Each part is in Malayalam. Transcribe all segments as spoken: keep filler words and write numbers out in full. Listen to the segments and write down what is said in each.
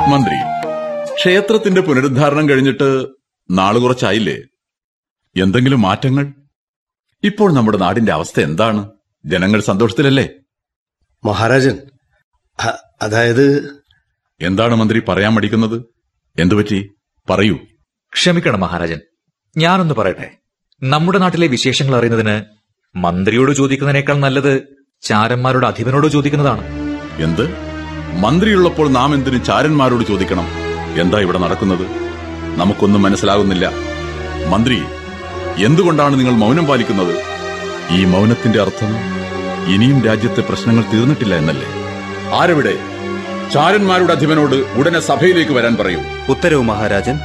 മന്ത്രി, ക്ഷേത്രത്തിന്റെ പുനരുദ്ധാരണം കഴിഞ്ഞിട്ട് നാള് കുറച്ചായില്ലേ? എന്തെങ്കിലും മാറ്റങ്ങൾ? ഇപ്പോൾ നമ്മുടെ നാടിന്റെ അവസ്ഥ എന്താണ്? ജനങ്ങൾ സന്തോഷത്തിലല്ലേ? മഹാരാജൻ, അതായത്... എന്താണ് മന്ത്രി പറയാൻ മടിക്കുന്നത്? എന്തുപറ്റി? പറയൂ. ക്ഷമിക്കണം മഹാരാജൻ, ഞാനൊന്ന് പറയട്ടെ. നമ്മുടെ നാട്ടിലെ വിശേഷങ്ങൾ അറിയുന്നതിന് മന്ത്രിയോട് ചോദിക്കുന്നതിനേക്കാൾ നല്ലത് ചാരന്മാരുടെ അധിപനോട് ചോദിക്കുന്നതാണ്. എന്ത്? മന്ത്രിയുള്ളപ്പോൾ നാം എന്തിന് ചാരന്മാരോട് ചോദിക്കണം? എന്താ ഇവിടെ നടക്കുന്നത്? നമുക്കൊന്നും മനസ്സിലാകുന്നില്ല. മന്ത്രി, എന്തുകൊണ്ടാണ് നിങ്ങൾ മൗനം പാലിക്കുന്നത്? ഈ മൗനത്തിന്റെ അർത്ഥം ഇനിയും രാജ്യത്തെ പ്രശ്നങ്ങൾ തീർന്നിട്ടില്ല എന്നല്ലേ? ആരെവിടെ? ചാരന്മാരുടെ അധിപനോട് ഉടനെ സഭയിലേക്ക് വരാൻ പറയൂ. ഉത്തരവ് മഹാരാജൻ.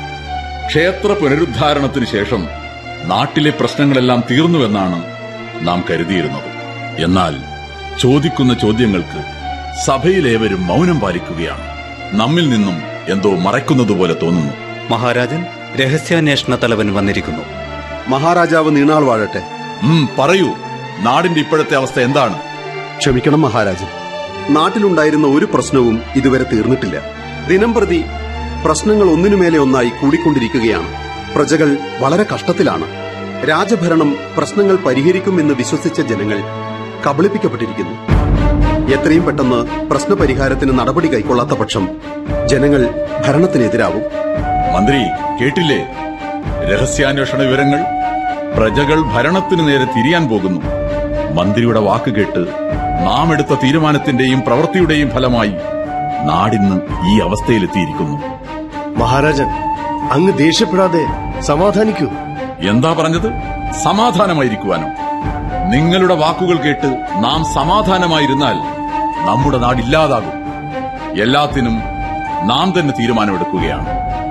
ക്ഷേത്ര പുനരുദ്ധാരണത്തിന് ശേഷം നാട്ടിലെ പ്രശ്നങ്ങളെല്ലാം തീർന്നുവെന്നാണ് നാം കരുതിയിരുന്നത്. എന്നാൽ ചോദിക്കുന്ന ചോദ്യങ്ങൾക്ക് സഭയിലേവരും മൗനം പാലിക്കുകയാണ്. നമ്മിൽ നിന്നും എന്തോ മറയ്ക്കുന്നതുപോലെ തോന്നുന്നു. മഹാരാജൻ, രഹസ്യാന്വേഷണ തലവൻ വന്നിരിക്കുന്നു. മഹാരാജാവ് നീണാൾ വാഴട്ടെ. ഉം പറയൂ, നാടിന്റെ ഇപ്പോഴത്തെ അവസ്ഥ എന്താണ്? ക്ഷമിക്കണം മഹാരാജൻ, നാട്ടിലുണ്ടായിരുന്ന ഒരു പ്രശ്നവും ഇതുവരെ തീർന്നിട്ടില്ല. ദിനംപ്രതി പ്രശ്നങ്ങൾ ഒന്നിനുമേലെ ഒന്നായി കൂടിക്കൊണ്ടിരിക്കുകയാണ്. പ്രജകൾ വളരെ കഷ്ടത്തിലാണ്. രാജഭരണം പ്രശ്നങ്ങൾ പരിഹരിക്കുമെന്ന് വിശ്വസിച്ച ജനങ്ങൾ കബളിപ്പിക്കപ്പെട്ടിരിക്കുന്നു. എത്രയും പെട്ടെന്ന് പ്രശ്നപരിഹാരത്തിന് നടപടി കൈക്കൊള്ളാത്ത പക്ഷം ജനങ്ങൾ ഭരണത്തിനെതിരാവും. മന്ത്രി, കേട്ടില്ലേ രഹസ്യാന്വേഷണ വിവരങ്ങൾ? പ്രജകൾ ഭരണത്തിനു നേരെ തിരിയാൻ പോകുന്നു. മന്ത്രിയുടെ വാക്ക് കേട്ട് നാം എടുത്ത തീരുമാനത്തിന്റെയും പ്രവൃത്തിയുടെയും ഫലമായി നാടിന്ന് ഈ അവസ്ഥയിലെത്തിയിരിക്കുന്നു. മഹാരാജൻ, അങ്ങ് ദേഷ്യപ്പെടാതെ സമാധാനിക്കൂ. എന്താ പറഞ്ഞത്? സമാധാനമായിരിക്കുവാനോ? നിങ്ങളുടെ വാക്കുകൾ കേട്ട് നാം സമാധാനമായിരുന്നാൽ നമ്മുടെ നാടില്ലാതാകും. എല്ലാത്തിനും നാം തന്നെ തീരുമാനമെടുക്കുകയാണ്.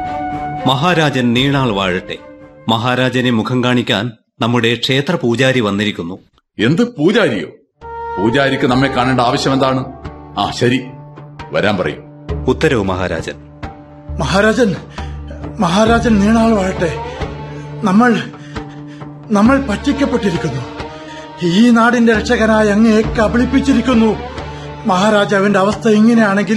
മഹാരാജൻ നീണാൾ വാഴട്ടെ. മഹാരാജനെ മുഖം കാണിക്കാൻ നമ്മുടെ ക്ഷേത്ര പൂജാരി വന്നിരിക്കുന്നു. എന്ത് പൂജാരിയോ? പൂജാരിക്ക് നമ്മെ കാണേണ്ട ആവശ്യം എന്താണ്? ആ ശരി, വരാൻ പറയൂ. ഉത്തരവ് മഹാരാജൻ. മഹാരാജൻ, മഹാരാജൻ നീണാൾ വാഴട്ടെ. നമ്മൾ നമ്മൾ പറ്റിക്കപ്പെട്ടിരിക്കുന്നു. ഈ നാടിന്റെ രക്ഷകനായ അങ്ങയെ കബളിപ്പിച്ചിരിക്കുന്നു. മഹാരാജാവിന്റെ അവസ്ഥ ഇങ്ങനെയാണെങ്കിൽ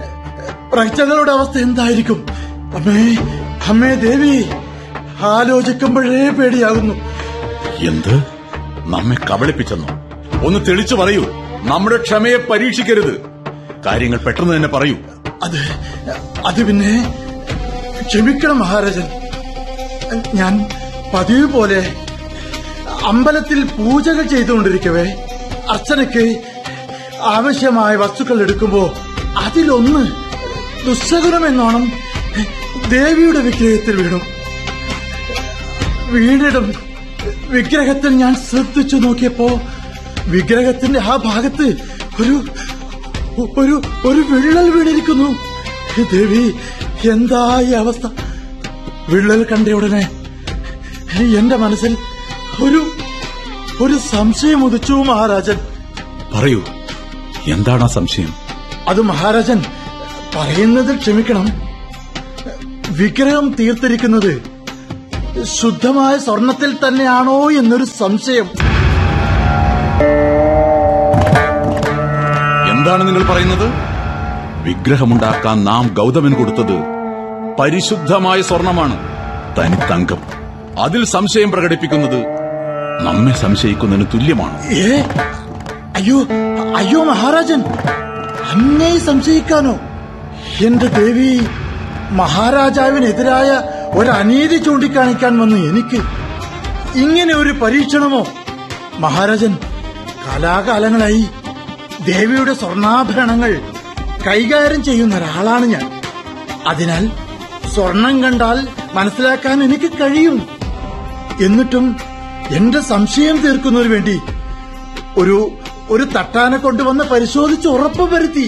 പ്രജകളുടെ അവസ്ഥ എന്തായിരിക്കും? അമ്മേ, അമ്മേ ദേവി, ആലോചിക്കുമ്പോഴേ പേടിയാകുന്നു. എന്ത്? നമ്മെ കബളിപ്പിച്ചെന്നോ? ഒന്ന് തെളിച്ചു പറയൂ. നമ്മുടെ ക്ഷമയെ പരീക്ഷിക്കരുത്. കാര്യങ്ങൾ പെട്ടെന്ന് തന്നെ പറയൂ. അത് അത് പിന്നെ ക്ഷമിക്കണം മഹാരാജൻ. ഞാൻ പതിവ് പോലെ അമ്പലത്തിൽ പൂജകൾ ചെയ്തുകൊണ്ടിരിക്കവേ അർച്ചനയ്ക്ക് ആവശ്യമായ വസ്തുക്കൾ എടുക്കുമ്പോ അതിലൊന്ന് ദുസ്സകുലമെന്നോണം ദേവിയുടെ വിഗ്രഹത്തിൽ വീണു. വീണിടും വിഗ്രഹത്തിൽ ഞാൻ ശ്രദ്ധിച്ചു നോക്കിയപ്പോ വിഗ്രഹത്തിന്റെ ആ ഭാഗത്ത് ഒരു ഒരു ഒരു വിള്ളൽ വീണിരിക്കുന്നു. ദേവി, എന്താ ഈ അവസ്ഥ? വിള്ളൽ കണ്ട ഉടനെ എന്റെ മനസ്സിൽ ഒരു ഒരു സംശയം ഉദിച്ചു മഹാരാജൻ. പറയൂ, എന്താണ് ആ സംശയം? അത് മഹാരാജൻ, പറയുന്നതിൽ ക്ഷമിക്കണം. വിഗ്രഹം തീർത്തിരിക്കുന്നത് ശുദ്ധമായ സ്വർണത്തിൽ തന്നെയാണോ എന്നൊരു സംശയം. എന്താണ് നിങ്ങൾ പറയുന്നത്? വിഗ്രഹമുണ്ടാക്കാൻ നാം ഗൗതമൻ കൊടുത്തത് പരിശുദ്ധമായ സ്വർണമാണ്, തനിത്തങ്കം. അതിൽ സംശയം പ്രകടിപ്പിക്കുന്നത് നമ്മെ സംശയിക്കുന്നതിന് തുല്യമാണ്. ഏ അയ്യോ അയ്യോ മഹാരാജൻ, അങ്ങേ സംശയിക്കാനോ? എന്റെ ദേവി, മഹാരാജാവിനെതിരായ ഒരു അനീതി ചൂണ്ടിക്കാണിക്കാൻ വന്നു എനിക്ക് ഇങ്ങനെ ഒരു പരീക്ഷണമോ? മഹാരാജൻ, കാലാകാലങ്ങളായി ദേവിയുടെ സ്വർണ്ണാഭരണങ്ങൾ കൈകാര്യം ചെയ്യുന്ന ഒരാളാണ് ഞാൻ. അതിനാൽ സ്വർണം കണ്ടാൽ മനസ്സിലാക്കാൻ എനിക്ക് കഴിയും. എന്നിട്ടും എന്റെ സംശയം തീർക്കുന്നതിന് വേണ്ടി ഒരു ഒരു തട്ടാനെ കൊണ്ടുവന്ന് പരിശോധിച്ച് ഉറപ്പ് വരുത്തി.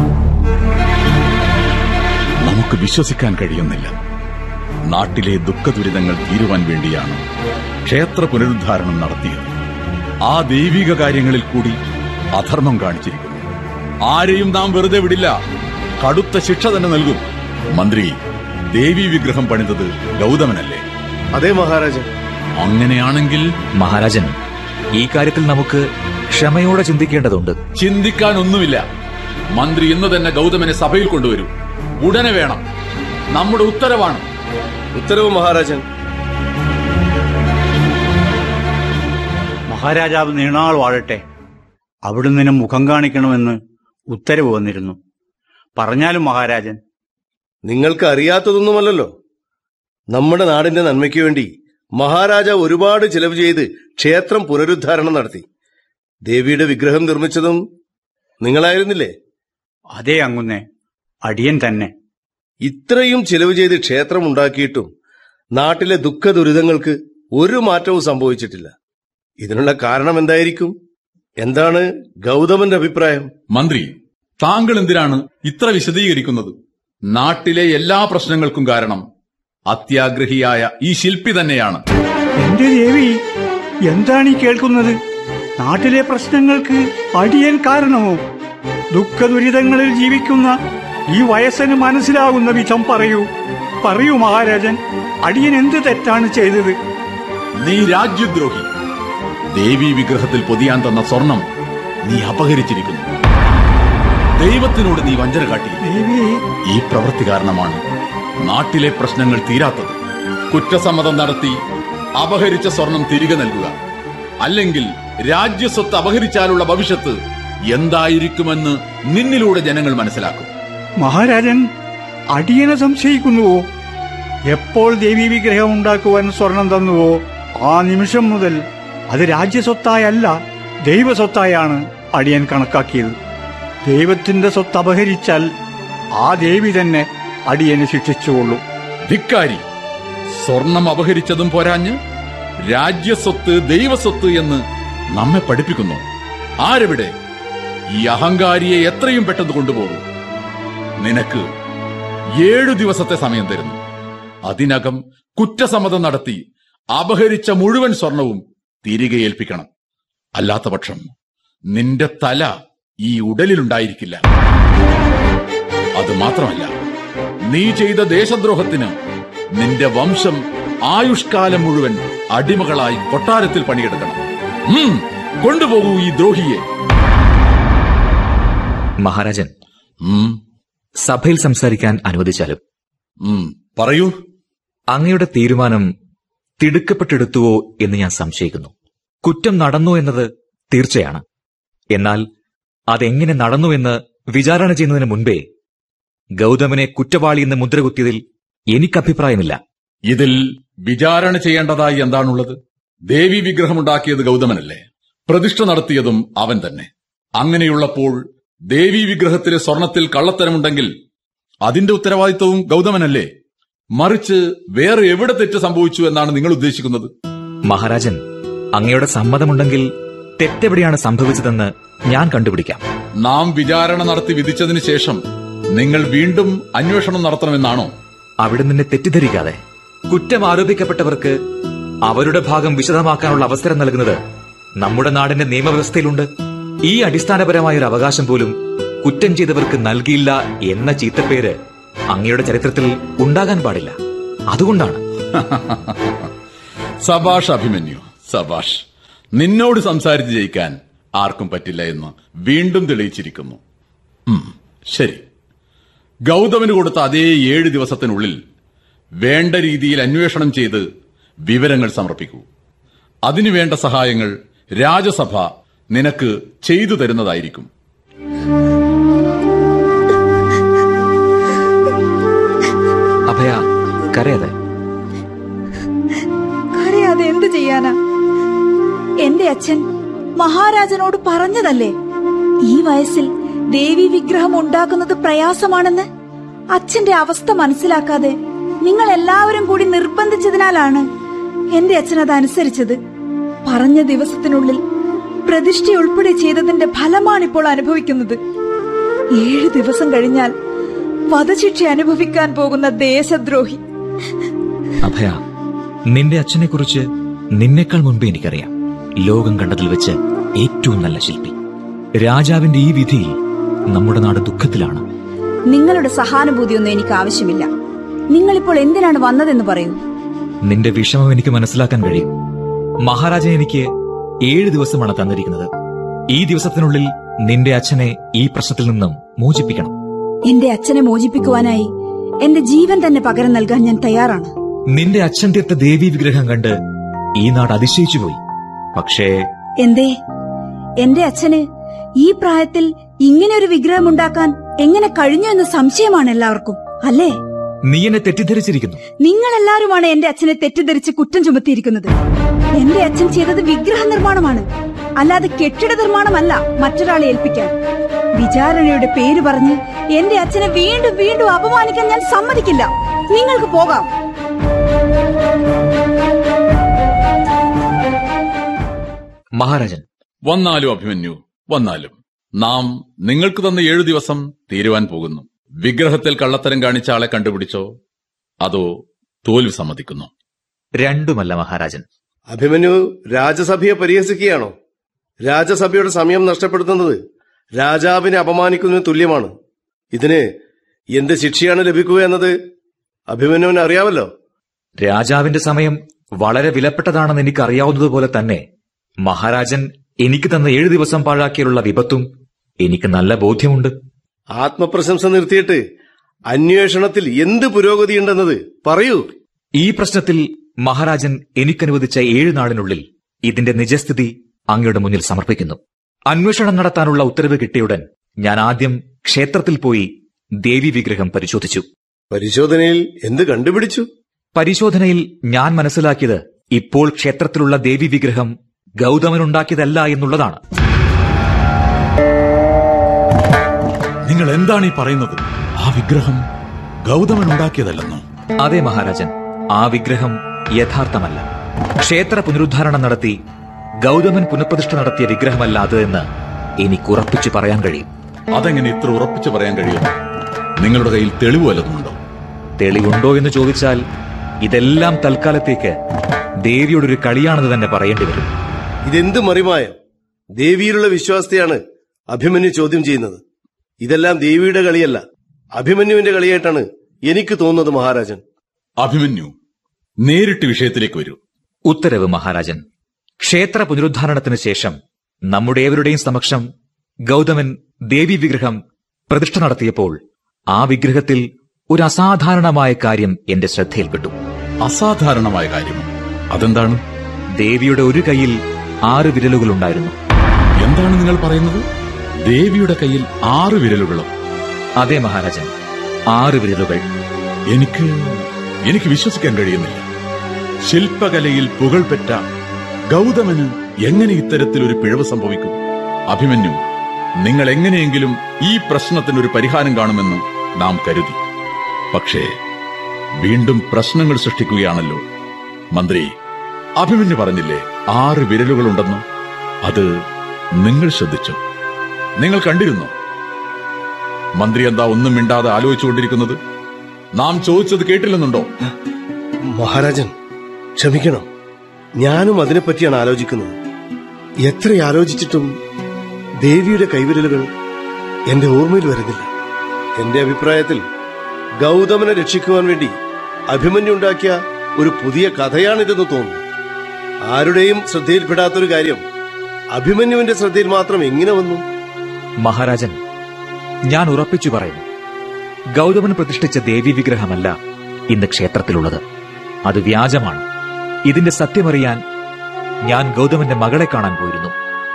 നമുക്ക് വിശ്വസിക്കാൻ കഴിയുന്നില്ല. നാട്ടിലെ ദുഃഖദുരിതങ്ങൾ തീരുവാൻ വേണ്ടിയാണ് ക്ഷേത്ര പുനരുദ്ധാരണം നടത്തിയത്. ആ ദൈവിക കാര്യങ്ങളിൽ കൂടി അധർമ്മം കാണിച്ചിരിക്കുന്നു. ആരെയും നാം വെറുതെ വിടില്ല. കടുത്ത ശിക്ഷ തന്നെ നൽകും. മന്ത്രി, ദേവീ വിഗ്രഹം പണിതത് ഗൗതമനല്ലേ? അതെ മഹാരാജൻ. അങ്ങനെയാണെങ്കിൽ മഹാരാജൻ, ഈ കാര്യത്തിൽ നമുക്ക് ക്ഷമയോടെ ചിന്തിക്കേണ്ടതുണ്ട്. ചിന്തിക്കാനൊന്നുമില്ല. മന്ത്രി ഇന്ന് തന്നെ ഗൗതമനെ സഭയിൽ കൊണ്ടുവരും. ഉടനെ വേണം. നമ്മുടെ ഉത്തരവാണ്. ഉത്തരവ് മഹാരാജൻ. മഹാരാജാവ് നീണാൾ വാഴട്ടെ. അവിടുന്ന് മുഖം കാണിക്കണമെന്ന് ഉത്തരവ് വന്നിരുന്നു. പറഞ്ഞാലും മഹാരാജൻ. നിങ്ങൾക്ക് അറിയാത്തതൊന്നുമല്ലല്ലോ. നമ്മുടെ നാടിന്റെ നന്മയ്ക്ക് വേണ്ടി മഹാരാജാവ് ഒരുപാട് ചിലവ് ചെയ്ത് ക്ഷേത്രം പുനരുദ്ധാരണം നടത്തി. ദേവിയുടെ വിഗ്രഹം നിർമ്മിച്ചതും നിങ്ങളായിരുന്നില്ലേ? അതേ അങ്ങുന്നേ, അടിയൻ തന്നെ. ഇത്രയും ചിലവ് ചെയ്ത് ക്ഷേത്രം ഉണ്ടാക്കിയിട്ടും നാട്ടിലെ ദുഃഖ ദുരിതങ്ങൾക്ക് ഒരു മാറ്റവും സംഭവിച്ചിട്ടില്ല. ഇതിനുള്ള കാരണം എന്തായിരിക്കും? എന്താണ് ഗൗതമന്റെ അഭിപ്രായം? മന്ത്രി, താങ്കൾ എന്തിനാണ് ഇത്ര വിശദീകരിക്കുന്നത്? നാട്ടിലെ എല്ലാ പ്രശ്നങ്ങൾക്കും കാരണം അത്യാഗ്രഹിയായ ഈ ശില്പി തന്നെയാണ്. എന്റെ ദേവി, എന്താണ് ഈ കേൾക്കുന്നത്? നാട്ടിലെ പ്രശ്നങ്ങൾക്ക് അടിയൻ കാരണമോ? ദുഃഖ ദുരിതങ്ങളിൽ ജീവിക്കുന്ന ഈ വയസ്സന് മനസ്സിലാകുന്ന വിധം പറയൂ, പറയൂ മഹാരാജൻ. അടിയൻ എന്ത് തെറ്റാണ് ചെയ്തത്? നീ രാജ്യദ്രോഹി. ദേവി വിഗ്രഹത്തിൽ പൊതിയാൻ തന്ന സ്വർണം നീ അപഹരിച്ചിരിക്കുന്നു. ദൈവത്തിനോട് നീ വഞ്ചന കാട്ടി. ഈ പ്രവൃത്തി കാരണമാണ് നാട്ടിലെ പ്രശ്നങ്ങൾ തീരാത്തത്. കുറ്റസമ്മതം നടത്തി അപഹരിച്ച സ്വർണം തിരികെ നൽകുക, അല്ലെങ്കിൽ രാജ്യസ്വത്ത് അപഹരിച്ചാലുള്ള ഭവിഷ്യത്ത് എന്തായിരിക്കുമെന്ന് നിന്നിലൂടെ ജനങ്ങൾ മനസ്സിലാക്കും. മഹാരാജൻ, അടിയനെ സംശയിക്കുന്നുവോ? എപ്പോൾ ദേവി വിഗ്രഹം ഉണ്ടാക്കുവാൻ സ്വർണം തന്നുവോ ആ നിമിഷം മുതൽ അത് രാജ്യസ്വത്തായല്ല ദൈവസ്വത്തായാണ് അടിയൻ കണക്കാക്കിയത്. ദൈവത്തിന്റെ സ്വത്ത് അപഹരിച്ചാൽ ആ ദേവി തന്നെ അടിയനെ ശിക്ഷിച്ചുകൊള്ളൂ. ധിക്കാരി, സ്വർണം അപഹരിച്ചതും പോരാഞ്ഞ് രാജ്യസ്വത്ത് ദൈവസ്വത്ത് എന്ന് നമ്മെ പഠിപ്പിക്കുന്നു. ആരെവിടെ? ഈ അഹങ്കാരിയെ എത്രയും പെട്ടെന്ന് കൊണ്ടുപോകും. നിനക്ക് ഏഴു ദിവസത്തെ സമയം തരുന്നു. അതിനകം കുറ്റസമ്മതം നടത്തി അപഹരിച്ച മുഴുവൻ സ്വർണവും തിരികെ ഏൽപ്പിക്കണം. അല്ലാത്ത പക്ഷം നിന്റെ തല ഈ ഉടലിലുണ്ടായിരിക്കില്ല. അതുമാത്രമല്ല, നീ ചെയ്ത ദേശദ്രോഹത്തിന് നിന്റെ വംശം ആയുഷ്കാലം മുഴുവൻ അടിമകളായി കൊട്ടാരത്തിൽ പണിയെടുക്കണം. കൊണ്ടുപോകൂ ഈ ദ്രോഹിയെ. മഹാരാജൻ, സഭയിൽ സംസാരിക്കാൻ അനുവദിച്ചാലും. പറയൂ. അങ്ങയുടെ തീരുമാനം തിടുക്കപ്പെട്ടെടുത്തുവോ എന്ന് ഞാൻ സംശയിക്കുന്നു. കുറ്റം നടന്നു എന്നത് തീർച്ചയാണ്. എന്നാൽ അതെങ്ങനെ നടന്നു എന്ന് വിചാരണ ചെയ്യുന്നതിന് മുൻപേ ഗൗതമനെ കുറ്റവാളി എന്ന് മുദ്രകുത്തിയതിൽ എനിക്ക് അഭിപ്രായമില്ല. ഇതിൽ വിചാരണ ചെയ്യേണ്ടതായി എന്താണുള്ളത്? ദേവി വിഗ്രഹമുണ്ടാക്കിയത് ഗൗതമനല്ലേ? പ്രതിഷ്ഠ നടത്തിയതും അവൻ തന്നെ. അങ്ങനെയുള്ളപ്പോൾ ദേവി വിഗ്രഹത്തിലെ സ്വർണത്തിൽ കള്ളത്തരമുണ്ടെങ്കിൽ അതിന്റെ ഉത്തരവാദിത്വവും ഗൗതമനല്ലേ? മറിച്ച് വേറെ എവിടെ തെറ്റ് സംഭവിച്ചു എന്നാണ് നിങ്ങൾ ഉദ്ദേശിക്കുന്നത്? മഹാരാജൻ, അങ്ങയുടെ സമ്മതമുണ്ടെങ്കിൽ തെറ്റെവിടെയാണ് സംഭവിച്ചതെന്ന് ഞാൻ കണ്ടുപിടിക്കാം. നാം വിചാരണ നടത്തി വിധിച്ചതിന് ശേഷം നിങ്ങൾ വീണ്ടും അന്വേഷണം നടത്തണമെന്നാണോ? അവിടെ നിന്നെ തെറ്റിദ്ധരിക്കാതെ, കുറ്റം ആരോപിക്കപ്പെട്ടവർക്ക് അവരുടെ ഭാഗം വിശദമാക്കാനുള്ള അവസരം നൽകുന്നത് നമ്മുടെ നാടിന്റെ നിയമവ്യവസ്ഥയിലുണ്ട്. ഈ അടിസ്ഥാനപരമായൊരു അവകാശം പോലും കുറ്റം ചെയ്തവർക്ക് നൽകിയില്ല എന്ന ചീത്തപ്പേര് അങ്ങയുടെ ചരിത്രത്തിൽ ഉണ്ടാകാൻ പാടില്ല. അതുകൊണ്ടാണ്. സബാഷ് അഭിമന്യു, സബാഷ്. നിന്നോട് സംസാരിച്ച് ജയിക്കാൻ ആർക്കും പറ്റില്ല എന്ന് വീണ്ടും തെളിയിച്ചിരിക്കുന്നു. ശരി, ഗൗതമന് കൊടുത്ത അതേ ഏഴ് ദിവസത്തിനുള്ളിൽ വേണ്ട രീതിയിൽ അന്വേഷണം ചെയ്ത് വിവരങ്ങൾ സമർപ്പിക്കൂ. അതിനുവേണ്ട സഹായങ്ങൾ രാജസഭ നിനക്ക് ചെയ്തു തരുന്നതായിരിക്കും. അഭയ, കരയാതെ. കരയാതെ എന്ത് ചെയ്യാനാ? എന്റെ അച്ഛൻ മഹാരാജനോട് പറഞ്ഞതല്ലേ ഈ വയസ്സിൽ ദേവി വിഗ്രഹം ഉണ്ടാക്കുന്നത് പ്രയാസമാണെന്ന്. അച്ഛന്റെ അവസ്ഥ മനസ്സിലാക്കാതെ നിങ്ങൾ എല്ലാവരും കൂടി നിർബന്ധിച്ചതിനാലാണ് എന്റെ അച്ഛൻ അതനുസരിച്ചത്. പറഞ്ഞ ദിവസത്തിനുള്ളിൽ പ്രതിഷ്ഠ ഉൾപ്പെടെ ചെയ്തതിന്റെ ഫലമാണിപ്പോൾ അനുഭവിക്കുന്നത്. ഏഴു ദിവസം കഴിഞ്ഞാൽ വധശിക്ഷ അനുഭവിക്കാൻ പോകുന്ന ദേശദ്രോഹി. അഭയ, നിന്റെ അച്ഛനെ കുറിച്ച് നിന്നേക്കാൾ മുൻപേ എനിക്കറിയാം. ലോകം കണ്ടതിൽ വെച്ച് ഏറ്റവും നല്ല ശില്പി. രാജാവിന്റെ ഈ വിധിയിൽ നമ്മുടെ നാട് ദുഃഖത്തിലാണ്. നിങ്ങളുടെ സഹാനുഭൂതിയൊന്നും എനിക്ക് ആവശ്യമില്ല. നിങ്ങളിപ്പോൾ എന്തിനാണ് വന്നതെന്ന് പറയൂ. നിന്റെ വിഷമം എനിക്ക് മനസ്സിലാക്കാൻ കഴിയും. മഹാരാജൻ എനിക്ക് ഏഴ് ദിവസമാണ് തന്നിരിക്കുന്നത്. ഈ ദിവസത്തിനുള്ളിൽ നിന്റെ അച്ഛനെ ഈ പ്രശ്നത്തിൽ നിന്നും മോചിപ്പിക്കണം. എന്റെ അച്ഛനെ മോചിപ്പിക്കുവാനായി എന്റെ ജീവൻ തന്നെ പകരം നൽകാൻ ഞാൻ തയ്യാറാണ്. നിന്റെ അച്ഛൻ തീർത്ത ദേവീ വിഗ്രഹം കണ്ട് ഈ നാട് അതിശയിച്ചുപോയി. പക്ഷേ എന്തേ? എന്റെ അച്ഛന് ഈ പ്രായത്തിൽ ഇങ്ങനെ ഒരു വിഗ്രഹം ഉണ്ടാക്കാൻ എങ്ങനെ കഴിഞ്ഞു എന്ന സംശയമാണ് എല്ലാവർക്കും, അല്ലേ? നീ എന്നെ തെറ്റിദ്ധരിച്ചിരിക്കുന്നു. നിങ്ങളെല്ലാരുമാണ് എന്റെ അച്ഛനെ തെറ്റിദ്ധരിച്ച് കുറ്റം ചുമത്തിയിരിക്കുന്നത്. എന്റെ അച്ഛൻ ചെയ്തത് വിഗ്രഹ നിർമ്മാണമാണ്, അല്ലാതെ കെട്ടിട നിർമ്മാണമല്ല മറ്റൊരാളെ ഏൽപ്പിക്കാൻ. വിചാരണയുടെ പേര് പറഞ്ഞ് എന്റെ അച്ഛനെ വീണ്ടും വീണ്ടും അപമാനിക്കാൻ ഞാൻ സമ്മതിക്കില്ല. നിങ്ങൾക്ക് പോകാം. മഹാരാജൻ, വന്നാലും അഭിമന്യു, വന്നാലും നാം നിങ്ങൾക്ക് തന്ന ഏഴു ദിവസം തീരുവാൻ പോകുന്നു. വിഗ്രഹത്തിൽ കള്ളത്തരം കാണിച്ച ആളെ കണ്ടുപിടിച്ചോ അതോ തോൽവി സമ്മതിക്കുന്നു? രണ്ടുമല്ല മഹാരാജൻ. അഭിമന്യു രാജസഭയെ പരിഹസിക്കുകയാണോ? രാജസഭയുടെ സമയം നഷ്ടപ്പെടുത്തുന്നത് രാജാവിനെ അപമാനിക്കുന്നതിന് തുല്യമാണ്. ഇതിന് എന്ത് ശിക്ഷയാണ് ലഭിക്കുക എന്നത് അഭിമന്യുവിന് അറിയാമല്ലോ. രാജാവിന്റെ സമയം വളരെ വിലപ്പെട്ടതാണെന്ന് എനിക്കറിയാവുന്നതുപോലെ തന്നെ മഹാരാജൻ എനിക്ക് തന്ന ഏഴു ദിവസം പാഴാക്കിയുള്ള വിപത്തും എനിക്ക് നല്ല ബോധ്യമുണ്ട്. ആത്മപ്രശംസ നിർത്തിയിട്ട് അന്വേഷണത്തിൽ എന്ത് പുരോഗതിയുണ്ടെന്നത് പറയൂ. ഈ പ്രശ്നത്തിൽ മഹാരാജൻ എനിക്കനുവദിച്ച ഏഴു നാളിനുള്ളിൽ ഇതിന്റെ നിജസ്ഥിതി അങ്ങയുടെ മുന്നിൽ സമർപ്പിക്കുന്നു. അന്വേഷണം നടത്താനുള്ള ഉത്തരവ് കിട്ടിയുടൻ ഞാൻ ആദ്യം ക്ഷേത്രത്തിൽ പോയി ദേവി വിഗ്രഹം പരിശോധിച്ചു. പരിശോധനയിൽ എന്ത് കണ്ടുപിടിച്ചു? പരിശോധനയിൽ ഞാൻ മനസ്സിലാക്കിയത് ഇപ്പോൾ ക്ഷേത്രത്തിലുള്ള ദേവി വിഗ്രഹം ഗൗതമനുണ്ടാക്കിയതല്ല എന്നുള്ളതാണ്. നിങ്ങൾ എന്താണ് ഈ പറയുന്നത്? ആ വിഗ്രഹം ഗൗതമൻ ഉണ്ടാക്കിയതല്ലെന്നോ? അതെ മഹാരാജൻ, ആ വിഗ്രഹം യഥാർത്ഥമല്ല. ക്ഷേത്ര പുനരുദ്ധാരണം നടത്തി ഗൗതമൻ പുനഃപ്രതിഷ്ഠ നടത്തിയ വിഗ്രഹമല്ല അത് എന്ന് എനിക്ക് ഉറപ്പിച്ചു പറയാൻ കഴിയും. അതെങ്ങനെ ഇത്ര ഉറപ്പിച്ചു പറയാൻ കഴിയുന്നു? നിങ്ങളുടെ കയ്യിൽ തെളിവ് വല്ലതുമുണ്ടോ? തെളിവുണ്ടോ എന്ന് ചോദിച്ചാൽ ഇതെല്ലാം തൽക്കാലത്തേക്ക് ദേവിയുടെ ഒരു കളിയാണെന്ന് തന്നെ പറയേണ്ടി വരും. ഇതെന്ത് മറിമായം? ദേവിയിലുള്ള വിശ്വാസത്തെയാണ് അഭിമന്യു ചോദ്യം ചെയ്യുന്നത്. ഇതെല്ലാം ദേവിയുടെ കളിയല്ല, അഭിമന്യുവിന്റെ കളിയായിട്ടാണ് എനിക്ക് തോന്നുന്നത് മഹാരാജൻ. അഭിമന്യു, നേരിട്ട് വിഷയത്തിലേക്ക് വരൂ. ഉത്തരവ് മഹാരാജൻ. ക്ഷേത്ര പുനരുദ്ധാരണത്തിന് ശേഷം നമ്മുടെ ഏവരുടെയും സമക്ഷം ഗൗതമൻ ദേവി വിഗ്രഹം പ്രതിഷ്ഠ നടത്തിയപ്പോൾ ആ വിഗ്രഹത്തിൽ ഒരു അസാധാരണമായ കാര്യം എന്റെ ശ്രദ്ധയിൽപ്പെട്ടു. അസാധാരണമായ കാര്യമോ? അതെന്താണ്? ദേവിയുടെ ഒരു കൈയിൽ ആറ് വിരലുകളുണ്ടായിരുന്നു. എന്താണ് നിങ്ങൾ പറയുന്നത്? ദേവിയുടെ കയ്യിൽ ആറ് വിരലുകളോ? അതെ മഹാരാജൻ, ആറ് വിരലുകൾ. എനിക്ക് എനിക്ക് വിശ്വസിക്കാൻ കഴിയുന്നില്ല. ശില്പകലയിൽ പുകൾപെറ്റ ഗൗതമന് എങ്ങനെ ഇത്തരത്തിലൊരു പിഴവ് സംഭവിക്കും? അഭിമന്യു, നിങ്ങൾ എങ്ങനെയെങ്കിലും ഈ പ്രശ്നത്തിനൊരു പരിഹാരം കാണുമെന്ന് നാം കരുതി. പക്ഷേ വീണ്ടും പ്രശ്നങ്ങൾ സൃഷ്ടിക്കുകയാണല്ലോ. മന്ത്രി, അഭിമന്യു പറഞ്ഞില്ലേ ആറ് വിരലുകളുണ്ടെന്ന്? അത് നിങ്ങൾ ശ്രദ്ധിച്ചു? നിങ്ങൾ കണ്ടിരുന്നോ? മന്ത്രി എന്താ ഒന്നും മിണ്ടാതെ ആലോചിച്ചുകൊണ്ടിരിക്കുന്നത്? നാം ചോദിച്ചത് കേട്ടില്ലെന്നുണ്ടോ? മഹാരാജൻ ക്ഷമിക്കണം, ഞാനും അതിനെപ്പറ്റിയാണ് ആലോചിക്കുന്നത്. എത്ര ആലോചിച്ചിട്ടും ദേവിയുടെ കൈവിരലുകൾ എന്റെ ഓർമ്മയിൽ വരുന്നില്ല. എന്റെ അഭിപ്രായത്തിൽ ഗൗതമനെ രക്ഷിക്കുവാൻ വേണ്ടി അഭിമന്യു ഉണ്ടാക്കിയ ഒരു പുതിയ കഥയാണിതെന്ന് തോന്നുന്നു. ആരുടെയും ശ്രദ്ധയിൽപ്പെടാത്തൊരു കാര്യം അഭിമന്യുവിന്റെ ശ്രദ്ധയിൽ മാത്രം എങ്ങനെ വന്നു? മഹാരാജൻ, ഞാൻ ഉറപ്പിച്ചു പറയുന്നു, ഗൗതമൻ പ്രതിഷ്ഠിച്ച ദേവി വിഗ്രഹമല്ല ഇന്ന് ക്ഷേത്രത്തിലുള്ളത്. അത് വ്യാജമാണ്. ഇതിന്റെ സത്യമറിയാൻ ഞാൻ ഗൗതമന്റെ മകളെ കാണാൻ പോയിരുന്നു.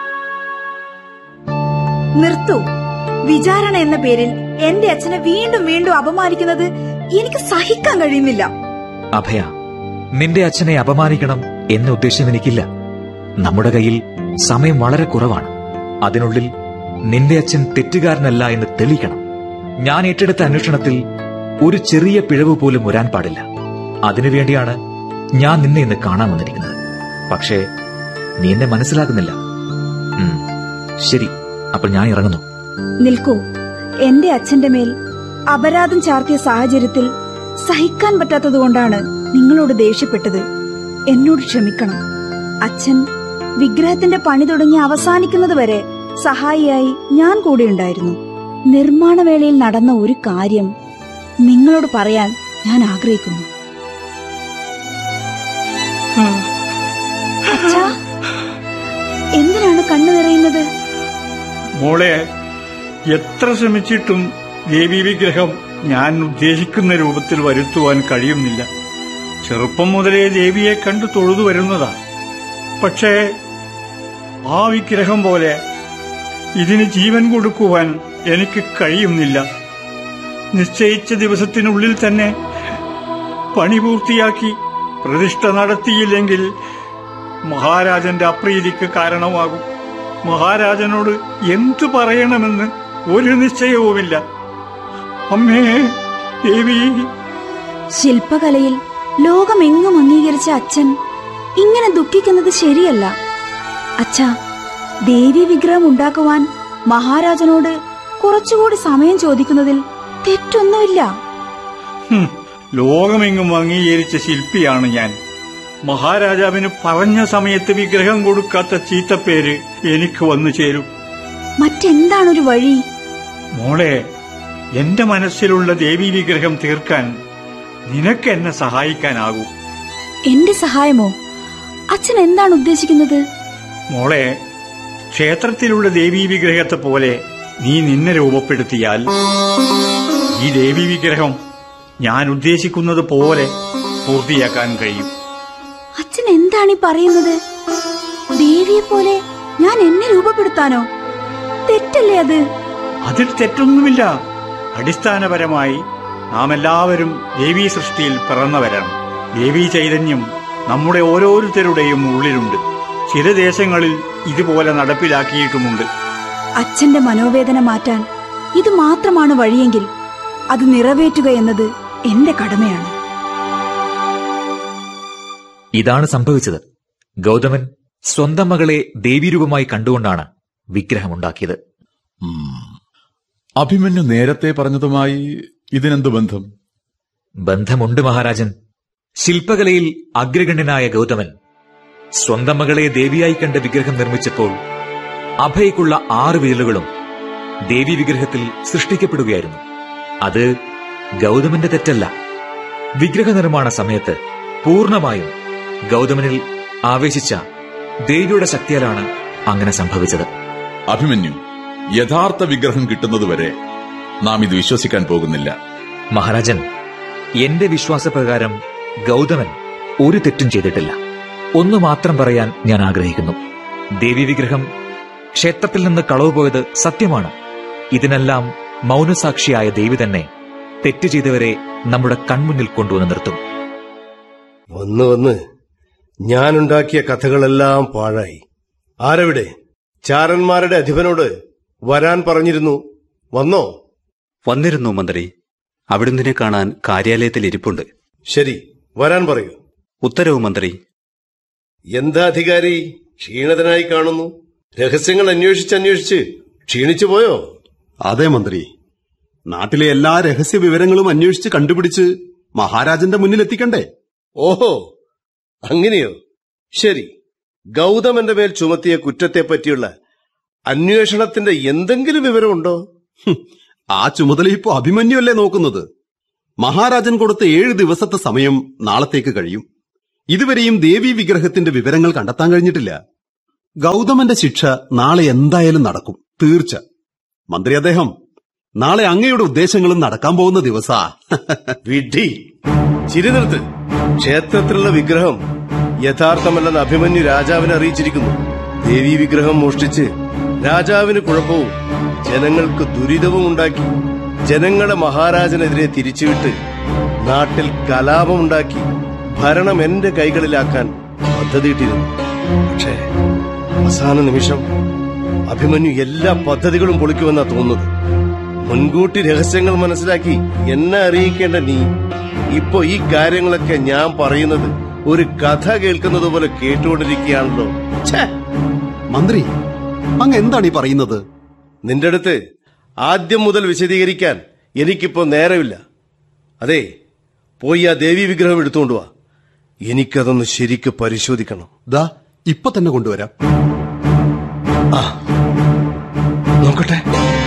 നിർത്തൂ. വിചാരണ എന്ന പേരിൽ എന്റെ അച്ഛനെ വീണ്ടും വീണ്ടും അപമാനിക്കുന്നത് എനിക്ക് സഹിക്കാൻ കഴിയുന്നില്ല. അഭയ, നിന്റെ അച്ഛനെ അപമാനിക്കണം എന്ന ഉദ്ദേശം എനിക്കില്ല. നമ്മുടെ കയ്യിൽ സമയം വളരെ കുറവാണ്. അതിനുള്ളിൽ നിന്റെ അച്ഛൻ തെറ്റുകാരനല്ല എന്ന് തെളിയിക്കണം. ഞാൻ ഏറ്റെടുത്ത അന്വേഷണത്തിൽ ഒരു ചെറിയ പിഴവ് പോലും വരാൻ പാടില്ല. അതിനുവേണ്ടിയാണ് ഞാൻ നിന്നെ ഇന്ന് കാണാൻ വന്നിരിക്കുന്നത്. പക്ഷേ നീ എന്നെ മനസ്സിലാക്കുന്നില്ല. ശരി, അപ്പോൾ ഞാൻ ഇറങ്ങുന്നു. നിൽക്കൂ. എന്റെ അച്ഛന്റെ മേൽ അപരാധം ചാർത്തിയ സാഹചര്യത്തിൽ സഹിക്കാൻ പറ്റാത്തതുകൊണ്ടാണ് നിങ്ങളോട് ദേഷ്യപ്പെട്ടത്. എന്നോട് ക്ഷമിക്കണം. അച്ഛൻ വിഗ്രഹത്തിന്റെ പണി തുടങ്ങി അവസാനിക്കുന്നത് വരെ സഹായിയായി ഞാൻ കൂടെ ഉണ്ടായിരുന്നു. നിർമ്മാണവേളയിൽ നടന്ന ഒരു കാര്യം നിങ്ങളോട് പറയാൻ ഞാൻ ആഗ്രഹിക്കുന്നു. അച്ഛാ, എന്തിനാണ് കണ്ണു നിറയുന്നത്? മോളെ, എത്ര ശ്രമിച്ചിട്ടും ദേവീ വിഗ്രഹം ഞാൻ ഉദ്ദേശിക്കുന്ന രൂപത്തിൽ വരുത്തുവാൻ കഴിയുന്നില്ല. ചെറുപ്പം മുതലേ ദേവിയെ കണ്ടു തൊഴുതു വരുന്നതാ. പക്ഷേ ആ വിഗ്രഹം പോലെ ഇതിന് ജീവൻ കൊടുക്കുവാൻ എനിക്ക് കഴിയുന്നില്ല. നിശ്ചയിച്ച ദിവസത്തിനുള്ളിൽ തന്നെ പണി പൂർത്തിയാക്കി പ്രതിഷ്ഠ നടത്തിയില്ലെങ്കിൽ മഹാരാജന്റെ അപ്രീതിക്ക് കാരണമാകും. മഹാരാജനോട് എന്തു പറയണമെന്ന് ഒരു നിശ്ചയവുമില്ല. അമ്മേ ദേവി. ശില്പകലയിൽ ലോകമെങ്ങും അംഗീകരിച്ച അച്ഛൻ ഇങ്ങനെ ദുഃഖിക്കുന്നത് ശരിയല്ല. അച്ഛാ, ദേവി വിഗ്രഹം ഉണ്ടാക്കുവാൻ മഹാരാജനോട് കുറച്ചുകൂടി സമയം ചോദിക്കുന്നതിൽ തെറ്റൊന്നുമില്ല. ലോകമെങ്ങും അംഗീകരിച്ച ശില്പിയാണ് ഞാൻ. മഹാരാജാവിന് പറഞ്ഞ സമയത്ത് വിഗ്രഹം കൊടുക്കാത്ത ചീത്തപ്പേര് എനിക്ക് വന്നു ചേരും. മറ്റെന്താണൊരു വഴി? മോളെ, എന്റെ മനസ്സിലുള്ള ദേവീ വിഗ്രഹം തീർക്കാൻ നിനക്ക് എന്നെ സഹായിക്കാനാകൂ. എന്റെ സഹായമോ? അച്ഛൻ എന്താണ് ഉദ്ദേശിക്കുന്നത്? മോളെ, ക്ഷേത്രത്തിലുള്ള ദേവീ വിഗ്രഹത്തെ പോലെ നീ നിന്നെ രൂപപ്പെടുത്തിയാൽ ഈ ദേവീ വിഗ്രഹം ഞാൻ ഉദ്ദേശിക്കുന്നത് പോലെ പൂർത്തിയാക്കാൻ കഴിയും. അച്ഛൻ എന്താണ് ഈ പറയുന്നത്? ദേവിയെ പോലെ ഞാൻ എന്നെ രൂപപ്പെടുത്താനോ? തെറ്റല്ലേ അത്? അതിൽ തെറ്റൊന്നുമില്ല. അടിസ്ഥാനപരമായി നാം എല്ലാവരും ദേവീ സൃഷ്ടിയിൽ പിറന്നവരാണ്. ദേവീ ചൈതന്യം നമ്മുടെ ഓരോരുത്തരുടെയും ഉള്ളിലുണ്ട്. ചില ദേശങ്ങളിൽ ഇതുപോലെ നടപ്പിലാക്കിയിട്ടുമുണ്ട്. അച്ഛന്റെ മനോവേദന മാറ്റാൻ ഇത് മാത്രമാണ് വഴിയെങ്കിൽ അത് നിറവേറ്റുക എന്നത് എന്റെ കടമയാണ്. ഇതാണ് സംഭവിച്ചത്. ഗൗതമൻ സ്വന്തം മകളെ ദേവീരൂപമായി കണ്ടുകൊണ്ടാണ് വിഗ്രഹമുണ്ടാക്കിയത്. അഭിമന്യു നേരത്തെ പറഞ്ഞതുമായി ഇതിനെന്തു ബന്ധം? ബന്ധമുണ്ട് മഹാരാജൻ. ശില്പകലയിൽ അഗ്രഗണ്യനായ ഗൗതമൻ സ്വന്തം മകളെ ദേവിയായി കണ്ട വിഗ്രഹം നിർമ്മിച്ചപ്പോൾ അഭയ്ക്കുള്ള ആറ് വിരലുകളും ദേവീ വിഗ്രഹത്തിൽ സൃഷ്ടിക്കപ്പെടുകയായിരുന്നു. അത് ഗൗതമന്റെ തെറ്റല്ല. വിഗ്രഹ നിർമ്മാണ സമയത്ത് പൂർണ്ണമായും ഗൗതമനിൽ ആവേശിച്ച ദേവിയുടെ ശക്തിയാലാണ് അങ്ങനെ സംഭവിച്ചത്. അഭിമന്യു, യഥാർത്ഥ വിഗ്രഹം കിട്ടുന്നതുവരെ നാം ഇത് വിശ്വസിക്കാൻ പോകുന്നില്ല. മഹാരാജൻ, എന്റെ വിശ്വാസപ്രകാരം ഗൗതമൻ ഒരു തെറ്റും ചെയ്തിട്ടില്ല. ഒന്നു മാത്രം പറയാൻ ഞാൻ ആഗ്രഹിക്കുന്നു. ദേവീ വിഗ്രഹം ക്ഷേത്രത്തിൽ നിന്ന് കളവ് പോയത് സത്യമാണ്. ഇതിനെല്ലാം മൗനസാക്ഷിയായ ദേവി തന്നെ തെറ്റ് ചെയ്തവരെ നമ്മുടെ കൺമുന്നിൽ കൊണ്ടുവന്ന് നിർത്തും. വന്ന് വന്ന് ഞാനുണ്ടാക്കിയ കഥകളെല്ലാം പാഴായി. ആരവിടെ? ചാരന്മാരുടെ അധിപനോട് വരാൻ പറഞ്ഞിരുന്നു. വന്നോ? വന്നിരുന്നു മന്ത്രി. അവിടുന്ന് കാണാൻ കാര്യാലയത്തിൽ ഇരിപ്പുണ്ട്. ശരി, വരാൻ പറയൂ. ഉത്തരവ് മന്ത്രി. എന്താ അധികാരി, ക്ഷീണിതനായി കാണുന്നു. രഹസ്യങ്ങൾ അന്വേഷിച്ച് അന്വേഷിച്ച് ക്ഷീണിച്ചു പോയോ? അതെ മന്ത്രി, നാട്ടിലെ എല്ലാ രഹസ്യ വിവരങ്ങളും അന്വേഷിച്ച് കണ്ടുപിടിച്ച് മഹാരാജന്റെ മുന്നിലെത്തിക്കണ്ടേ? ഓഹോ, അങ്ങനെയോ? ശരി, ഗൗതമന്റെ മേൽ ചുമത്തിയ കുറ്റത്തെപ്പറ്റിയുള്ള അന്വേഷണത്തിന്റെ എന്തെങ്കിലും വിവരമുണ്ടോ? ആ ചുമതല ഇപ്പോ അഭിമന്യുവല്ലേ നോക്കുന്നത്. മഹാരാജൻ കൊടുത്ത ഏഴ് ദിവസത്തെ സമയം നാളത്തേക്ക് കഴിയും. ഇതുവരെയും ദേവീ വിഗ്രഹത്തിന്റെ വിവരങ്ങൾ കണ്ടെത്താൻ കഴിഞ്ഞിട്ടില്ല. ഗൗതമന്റെ ശിക്ഷ നാളെ എന്തായാലും നടക്കും, തീർച്ച. മന്ത്രി അദ്ദേഹം, നാളെ അങ്ങയുടെ ഉദ്ദേശങ്ങളും നടക്കാൻ പോകുന്ന ദിവസാ. വിഡ്ഢി, ചിരി നിർത്ത്. ക്ഷേത്രത്തിലുള്ള വിഗ്രഹം യഥാർത്ഥമല്ലെന്ന് അഭിമന്യു രാജാവിനെ അറിയിച്ചിരിക്കുന്നു. ദേവീ വിഗ്രഹം മോഷ്ടിച്ച് രാജാവിന് കുഴപ്പവും ജനങ്ങൾക്ക് ദുരിതവും ഉണ്ടാക്കി ജനങ്ങളെ മഹാരാജനെതിരെ തിരിച്ചുവിട്ട് നാട്ടിൽ കലാപമുണ്ടാക്കി ഭരണം എന്റെ കൈകളിലാക്കാൻ പദ്ധതിയിട്ടിരുന്നു. പക്ഷേ അവസാന നിമിഷം അഭിമന്യു എല്ലാ പദ്ധതികളും പൊളിക്കുമെന്നാ തോന്നുന്നത്. മുൻകൂട്ടി രഹസ്യങ്ങൾ മനസ്സിലാക്കി എന്നെ അറിയിക്കേണ്ട നീ ഇപ്പൊ ഈ കാര്യങ്ങളൊക്കെ ഞാൻ പറയുന്നത് ഒരു കഥ കേൾക്കുന്നത് പോലെ കേട്ടുകൊണ്ടിരിക്കുകയാണല്ലോ. മന്ത്രി, അങ്ങ് എന്താണ് ഈ പറയുന്നത്? നിന്റെ അടുത്ത് ആദ്യം മുതൽ വിശദീകരിക്കാൻ എനിക്കിപ്പോ നേരമില്ല. അതെ, പോയി ആ ദേവീ വിഗ്രഹം എടുത്തുകൊണ്ടുവാ. എനിക്കതൊന്ന് ശരിക്ക് പരിശോധിക്കണം. ദാ ഇപ്പൊ തന്നെ കൊണ്ടുവരാം. ആ, നോക്കട്ടെ.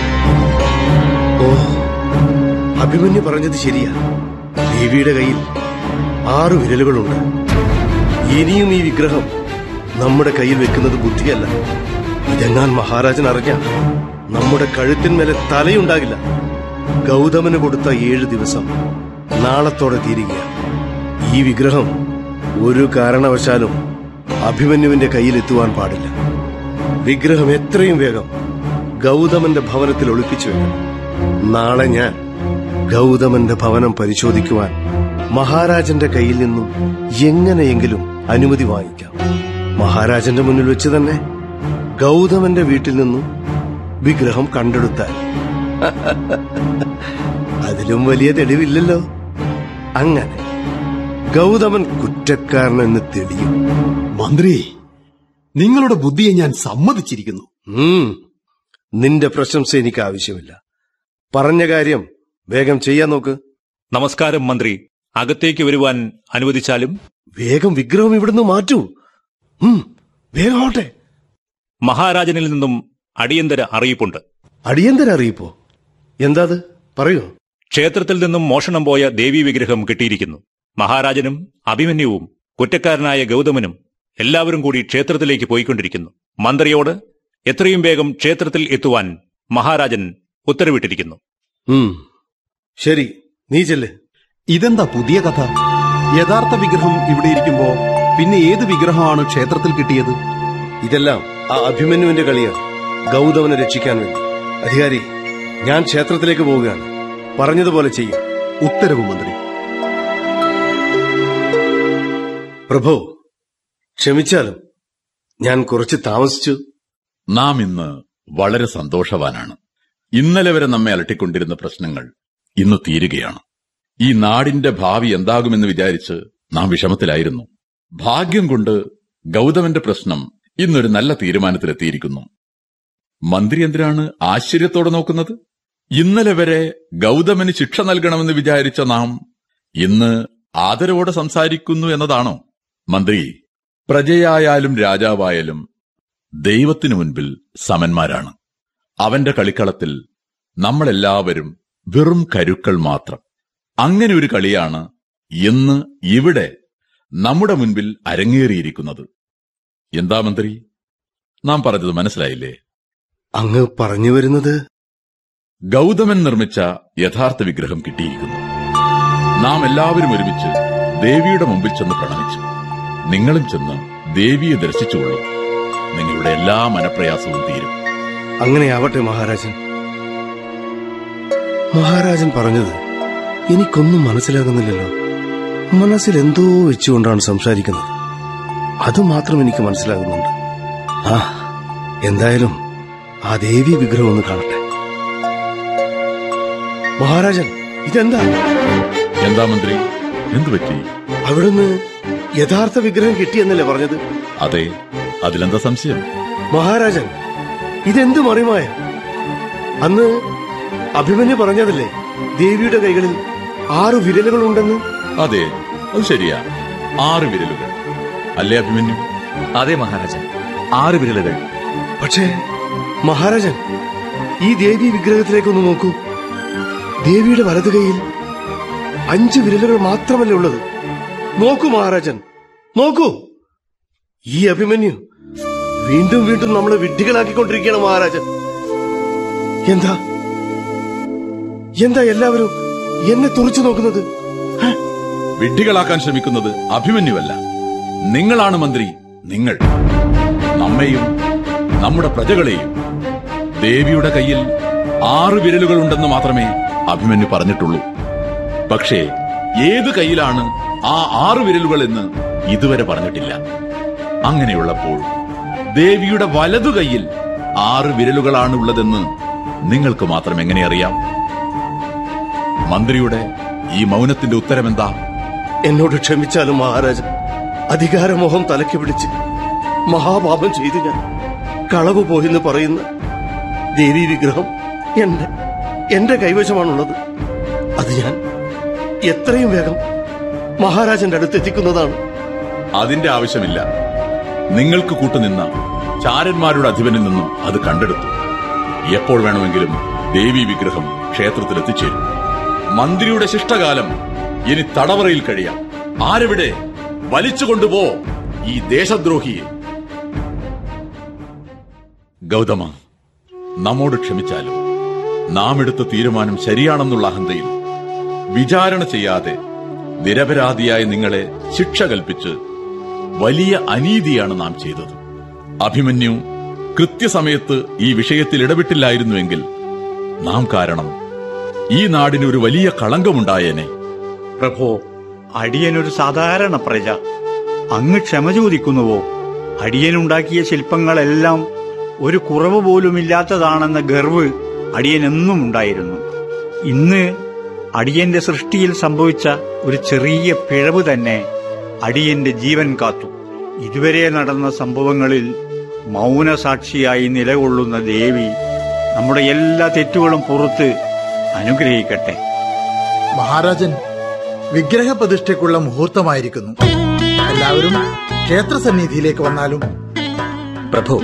ഓ, അഭിമന്യു പറഞ്ഞത് ശരിയാ. ദേവിയുടെ കയ്യിൽ ആറ് വിരലുകളുണ്ട്. ഇനിയും ഈ വിഗ്രഹം നമ്മുടെ കയ്യിൽ വെക്കുന്നത് ബുദ്ധിയല്ല. ഇതെങ്ങാൻ മഹാരാജൻ അറിഞ്ഞ നമ്മുടെ കഴുത്തിന്മേലെ തലയുണ്ടാകില്ല. ഗൗതമന് കൊടുത്ത ഏഴ് ദിവസം നാളത്തോടെ തീരുകയാണ്. ഈ വിഗ്രഹം ഒരു കാരണവശാലും അഭിമന്യുവിന്റെ കയ്യിലെത്തുവാൻ പാടില്ല. വിഗ്രഹം എത്രയും വേഗം ഗൗതമന്റെ ഭവനത്തിൽ ഒളിപ്പിച്ചു വെക്കണം. നാളെ ഞാൻ ഗൗതമന്റെ ഭവനം പരിശോധിക്കുവാൻ മഹാരാജന്റെ കയ്യിൽ നിന്നും എങ്ങനെയെങ്കിലും അനുമതി വാങ്ങിക്കാം. മഹാരാജന്റെ മുന്നിൽ വെച്ച് തന്നെ ഗൗതമന്റെ വീട്ടിൽ നിന്നും വിഗ്രഹം കണ്ടെടുത്താൽ അതിലും വലിയ തെളിവില്ലല്ലോ. അങ്ങനെ ഗൗതമൻ കുറ്റക്കാരനെന്ന് തെളിയും. മന്ത്രി, നിങ്ങളുടെ ബുദ്ധിയെ ഞാൻ സമ്മതിച്ചിരിക്കുന്നു. ഉം നിന്റെ പ്രശംസ എനിക്ക് ആവശ്യമില്ല. പറഞ്ഞ കാര്യം വേഗം ചെയ്യാൻ നോക്ക്. നമസ്കാരം മന്ത്രി. അകത്തേക്ക് വരുവാൻ അനുവദിച്ചാലും. വേഗം വിഗ്രഹം ഇവിടുന്ന് മാറ്റൂ. ഉം വേഗമാവട്ടെ. മഹാരാജനിൽ നിന്നും അടിയന്തര അറിയിപ്പുണ്ട്. അടിയന്തര അറിയിപ്പോ? എന്താത് പറയൂ. ക്ഷേത്രത്തിൽ നിന്നും മോഷണം പോയ ദേവീ വിഗ്രഹം കിട്ടിയിരിക്കുന്നു. മഹാരാജനും അഭിമന്യുവും കുറ്റക്കാരനായ ഗൗതമനും എല്ലാവരും കൂടി ക്ഷേത്രത്തിലേക്ക് പോയിക്കൊണ്ടിരിക്കുന്നു. മന്ത്രിയോട് എത്രയും വേഗം ക്ഷേത്രത്തിൽ എത്തുവാൻ മഹാരാജൻ ഉത്തരവിട്ടിരിക്കുന്നു. ഉം ശരി, നീ ചെല്ല്. ഇതെന്താ പുതിയ കഥ? യഥാർത്ഥ വിഗ്രഹം ഇവിടെ ഇരിക്കുമ്പോ പിന്നെ ഏത് വിഗ്രഹമാണ് ക്ഷേത്രത്തിൽ കിട്ടിയത്? ഇതെല്ലാം ആ അഭിമന്യുവിന്റെ കളിയാണ്, ഗൗതമനെ രക്ഷിക്കാൻ വേണ്ടി. അധികാരി, ഞാൻ ക്ഷേത്രത്തിലേക്ക് പോവുകയാണ്. പറഞ്ഞതുപോലെ ചെയ്യും. ഉത്തരവ് മന്ത്രി. പ്രഭു, ക്ഷമിച്ചാലും ഞാൻ കുറച്ച് താമസിച്ചു. നാം ഇന്ന് വളരെ സന്തോഷവാനാണ്. ഇന്നലെ വരെ നമ്മെ അലട്ടിക്കൊണ്ടിരുന്ന പ്രശ്നങ്ങൾ ഇന്ന് തീരുകയാണ്. ഈ നാടിന്റെ ഭാവി എന്താകുമെന്ന് വിചാരിച്ച് നാം വിഷമത്തിലായിരുന്നു. ഭാഗ്യം കൊണ്ട് ഗൗതമന്റെ പ്രശ്നം ഇന്നൊരു നല്ല തീരുമാനത്തിലെത്തിയിരിക്കുന്നു. മന്ത്രി എന്തിനാണ് ആശ്ചര്യത്തോടെ നോക്കുന്നത്? ഇന്നലെ വരെ ഗൗതമന് ശിക്ഷ നൽകണമെന്ന് വിചാരിച്ച നാം ഇന്ന് ആദരവോടെ സംസാരിക്കുന്നു എന്നതാണോ? മന്ത്രി, പ്രജയായാലും രാജാവായാലും ദൈവത്തിനു മുൻപിൽ സമന്മാരാണ്. അവന്റെ കളിക്കളത്തിൽ നമ്മളെല്ലാവരും വെറും കരുക്കൾ മാത്രം. അങ്ങനെ ഒരു കളിയാണ് ഇന്ന് ഇവിടെ നമ്മുടെ മുൻപിൽ അരങ്ങേറിയിരിക്കുന്നത്. എന്താ മന്ത്രി, നാം പറഞ്ഞത് മനസ്സിലായില്ലേ? അങ്ങ് പറഞ്ഞു വരുന്നത്? ഗൗതമൻ നിർമ്മിച്ച യഥാർത്ഥ വിഗ്രഹം കിട്ടിയിരിക്കുന്നു. നാം എല്ലാവരും ഒരുമിച്ച് ദേവിയുടെ മുമ്പിൽ ചെന്ന് പ്രണമിച്ചു. നിങ്ങളും ചെന്ന് ദേവിയെ ദർശിച്ചുകൊള്ളൂ. നിങ്ങളുടെ എല്ലാ മനപ്രയാസവും തീരും. അങ്ങനെയാവട്ടെ മഹാരാജൻ. മഹാരാജൻ പറഞ്ഞത് എനിക്കൊന്നും മനസ്സിലാകുന്നില്ലല്ലോ. മനസ്സിൽ എന്തോ വെച്ചുകൊണ്ടാണ് സംസാരിക്കുന്നത്. അതുമാത്രം എനിക്ക് മനസ്സിലാകുന്നുണ്ട്. ആ എന്തായാലും ആ ദേവി വിഗ്രഹം ഒന്ന് കാണട്ടെ. മഹാരാജൻ, ഇതെന്താ? എന്താ മന്ത്രി, എന്തുപറ്റി? അവിടുന്ന് യഥാർത്ഥ വിഗ്രഹം കിട്ടിയെന്നല്ലേ പറഞ്ഞത്? അതെ, അതിലെന്താ സംശയം? മഹാരാജൻ, ഇതെന്ത് മറിമായ? അന്ന് അഭിമന്യു പറഞ്ഞതല്ലേ ദേവിയുടെ കൈകളിൽ ആറു വിരലുകളുണ്ടെന്ന്? അതെ, അത് ശരിയാ. ആറ് വിരലുകൾ അല്ലേ അഭിമന്യു? അതെ മഹാരാജൻ, ആറ് വിരലുകൾ. പക്ഷേ മഹാരാജൻ, ഈ ദേവി വിഗ്രഹത്തിലേക്കൊന്ന് നോക്കൂ. ദേവിയുടെ വലതു കൈയിൽ അഞ്ച് വിരലുകൾ മാത്രമല്ലേ ഉള്ളത്? നോക്കൂ മഹാരാജൻ, നോക്കൂ. ഈ അഭിമന്യു വീണ്ടും വീണ്ടും നമ്മളെ വിഡ്ഢികളാക്കിക്കൊണ്ടിരിക്കുകയാണ് മഹാരാജൻ. എന്താ എന്താ എല്ലാവരും എന്നെ തുറച്ചു നോക്കുന്നത്? വിഡ്ഢികളാക്കാൻ ശ്രമിക്കുന്നത് അഭിമന്യുവല്ല, നിങ്ങളാണ് മന്ത്രി. നിങ്ങൾ നമ്മെയും നമ്മുടെ പ്രജകളെയും. ദേവിയുടെ കയ്യിൽ ആറ് വിരലുകളുണ്ടെന്ന് മാത്രമേ അഭിമന്യു പറഞ്ഞിട്ടുള്ളൂ. പക്ഷേ ഏത് കയ്യിലാണ് ആ ആറ് വിരലുകൾ എന്ന് ഇതുവരെ പറഞ്ഞിട്ടില്ല. അങ്ങനെയുള്ളപ്പോൾ ദേവിയുടെ വലതു കൈയിൽ ആറ് വിരലുകളാണ് ഉള്ളതെന്ന് നിങ്ങൾക്ക് മാത്രം എങ്ങനെ അറിയാം? മന്ത്രിയുടെ ഈ മൗനത്തിന്റെ ഉത്തരമെന്താ? എന്നോട് ക്ഷമിച്ചാലും മഹാരാജൻ, അധികാരമോഹം തലയ്ക്ക് പിടിച്ച് മഹാപാപം ചെയ്തു ഞാൻ. കളവ് പോയെന്ന് പറയുന്ന ദേവീ വിഗ്രഹം എന്റെ എന്റെ കൈവശമാണുള്ളത്. അത് ഞാൻ എത്രയും വേഗം മഹാരാജന്റെ അടുത്തെത്തിക്കുന്നതാണ്. അതിന്റെ ആവശ്യമില്ല. നിങ്ങൾക്ക് കൂട്ടുനിന്ന ചാരന്മാരുടെ അധിപനിൽ നിന്നും അത് കണ്ടെടുത്തു. എപ്പോൾ വേണമെങ്കിലും ദേവീ വിഗ്രഹം ക്ഷേത്രത്തിൽ എത്തിച്ചേരും. മന്ത്രിയുടെ ശിഷ്ടകാലം ഇനി തടവറയിൽ കഴിയാം. ആരെവിടെ? വലിച്ചുകൊണ്ടുപോ ഈ ദേശദ്രോഹിയെ. ഗൗതമ, നമ്മോട് ക്ഷമിച്ചാലും നാം എടുത്ത തീരുമാനം ശരിയാണെന്നുള്ള അഹന്തയിൽ വിചാരണ ചെയ്യാതെ നിരപരാധിയായ നിങ്ങളെ ശിക്ഷ കൽപ്പിച്ച് വലിയ അനീതിയാണ് നാം ചെയ്തത്. അഭിമന്യു കൃത്യസമയത്ത് ഈ വിഷയത്തിൽ ഇടപെട്ടില്ലായിരുന്നുവെങ്കിൽ നാം കാരണം ഈ നാടിന് ഒരു വലിയ കളങ്കമുണ്ടായേനെ. പ്രഭോ, അടിയനൊരു സാധാരണ പ്രജ. അങ്ങ് ക്ഷമ ചോദിക്കുന്നുവോ? അടിയനുണ്ടാക്കിയ ശില്പങ്ങളെല്ലാം ഒരു കുറവ് പോലുമില്ലാത്തതാണെന്ന ഗർവ് അടിയനെന്നും ഉണ്ടായിരുന്നു. ഇന്ന് അടിയന്റെ സൃഷ്ടിയിൽ സംഭവിച്ച ഒരു ചെറിയ പിഴവ് തന്നെ അടിയന്റെ ജീവൻ കാത്തു. ഇതുവരെ നടന്ന സംഭവങ്ങളിൽ മൗനസാക്ഷിയായി നിലകൊള്ളുന്ന ദേവി നമ്മുടെ എല്ലാ തെറ്റുകളും പുറത്ത് അനുഗ്രഹിക്കട്ടെ. മഹാരാജൻ, വിഗ്രഹപ്രതിഷ്ഠയ്ക്കുള്ള മുഹൂർത്തമായിരിക്കുന്നു. എല്ലാവരും ക്ഷേത്രസന്നിധിയിലേക്ക് വന്നാലും. പ്രഭു,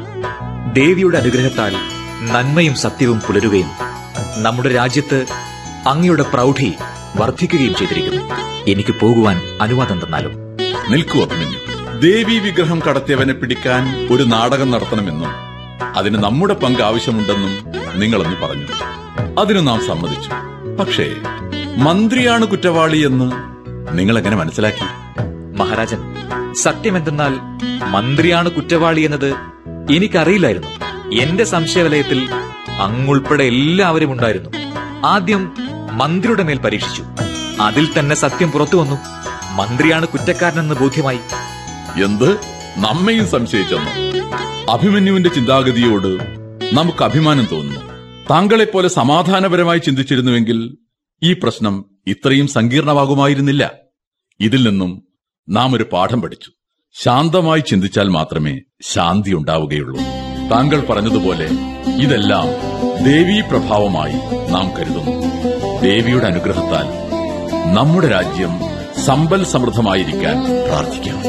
ദേവിയുടെ അനുഗ്രഹത്താൽ നന്മയും സത്യവും പുലരുകയും നമ്മുടെ രാജ്യത്ത് അങ്ങയുടെ പ്രൗഢി വർദ്ധിക്കുകയും ചെയ്തിരിക്കുന്നു. എനിക്ക് പോകുവാൻ അനുവാദം തന്നാലും. നിൽക്കൂ അഭിമന്യു. ദേവി വിഗ്രഹം കടത്തിയവനെ പിടിക്കാൻ ഒരു നാടകം നടത്തണമെന്നും അതിന് നമ്മുടെ പങ്ക് ആവശ്യമുണ്ടെന്നും നിങ്ങളെന്ന് പറഞ്ഞു. അതിന് നാം സമ്മതിച്ചു. പക്ഷേ മന്ത്രിയാണ് കുറ്റവാളിയെന്ന് നിങ്ങൾ എങ്ങനെ മനസ്സിലാക്കി? മഹാരാജൻ, സത്യമെന്തെന്നാൽ മന്ത്രിയാണ് കുറ്റവാളി എന്നത് എനിക്കറിയില്ലായിരുന്നു. എന്റെ സംശയവലയത്തിൽ അങ്ങുൾപ്പെടെ എല്ലാവരും ഉണ്ടായിരുന്നു. ആദ്യം മന്ത്രിയുടെ മേൽ പരീക്ഷിച്ചു. അതിൽ തന്നെ സത്യം പുറത്തു വന്നു. മന്ത്രിയാണ് കുറ്റക്കാരനെന്ന് ബോധ്യമായി. എന്ത്? നമ്മയും സംശയിച്ചെന്നു? അഭിമന്യുവിന്റെ ചിന്താഗതിയോട് നമുക്ക് അഭിമാനം തോന്നുന്നു. താങ്കളെപ്പോലെ സമാധാനപരമായി ചിന്തിച്ചിരുന്നുവെങ്കിൽ ഈ പ്രശ്നം ഇത്രയും സങ്കീർണമാകുമായിരുന്നില്ല. ഇതിൽ നിന്നും നാം ഒരു പാഠം പഠിച്ചു. ശാന്തമായി ചിന്തിച്ചാൽ മാത്രമേ ശാന്തി ഉണ്ടാവുകയുള്ളൂ. താങ്കൾ പറഞ്ഞതുപോലെ ഇതെല്ലാം ദേവീ പ്രഭാവമായി നാം കരുതുന്നു. ദേവിയുടെ അനുഗ്രഹത്താൽ നമ്മുടെ രാജ്യം സമ്പൽ സമൃദ്ധമായിരിക്കാൻ പ്രാർത്ഥിക്കാം.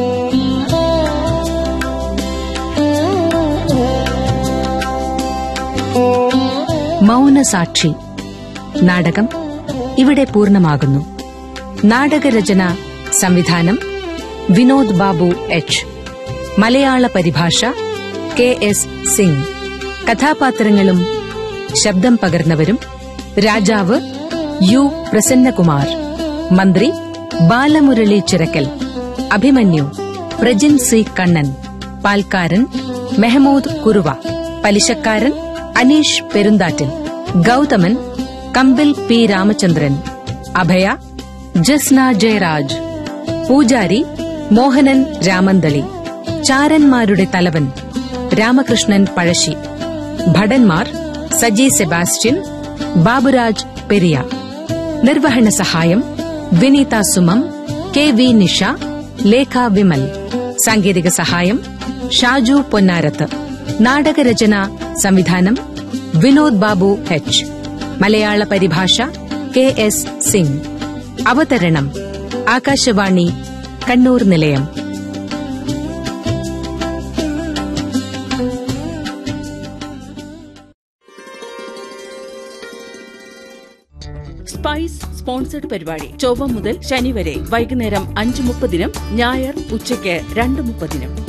മൗനസാക്ഷി നാടകം ഇവിടെ പൂർണ്ണമാകുന്നു. നാടകരചന സംവിധാനം വിനോദ് ബാബു എച്ച്. മലയാള പരിഭാഷ കെ എസ് സിംഗ്. കഥാപാത്രങ്ങളും ശബ്ദം പകർന്നവരും: രാജാവ് യു പ്രസന്നകുമാർ, മന്ത്രി ബാലമുരളി ചിറക്കൽ, അഭിമന്യു പ്രജിൻ സി കണ്ണൻ, പാൽക്കാരൻ മെഹമൂദ് കുറുവ, പലിശക്കാരൻ അനീഷ് പെരുന്താറ്റിൽ, ഗൌതമൻ കമ്പിൽ പി രാമചന്ദ്രൻ, അഭയ ജസ്ന ജയരാജ്, പൂജാരി മോഹനൻ രാമന്തളി, ചാരന്മാരുടെ തലവൻ രാമകൃഷ്ണൻ പഴശ്ശി, ഭടന്മാർ സജി സെബാസ്റ്റ്യൻ, ബാബുരാജ് പെരിയ. നിർവഹണ സഹായം വിനീത സുമം, കെ വി നിഷ, ലേഖ വിമൽ. സാങ്കേതിക സഹായം ഷാജു പൊന്നാരത്ത്. നാടകരചന സംവിധാനം വിനോദ് ബാബു എച്ച്. മലയാള പരിഭാഷ കെ എസ് സിംഗ്. അവതരണം ആകാശവാണി കണ്ണൂർ നിലയം. സ്പൈസ് സ്പോൺസർഡ് പരിപാടി ചൊവ്വ മുതൽ ശനി വരെ വൈകുന്നേരം അഞ്ച് മുപ്പതിനും ഞായർ ഉച്ചയ്ക്ക് രണ്ട് മുപ്പതിനും.